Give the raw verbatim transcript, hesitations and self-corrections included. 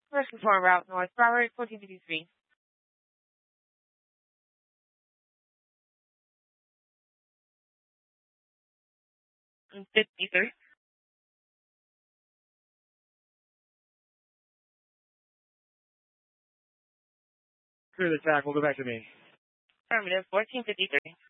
First and four route north, Broward fourteen fifty-three. Mm, fifty-three. Clear the track. We'll go back to me. Affirmative, fourteen fifty-three.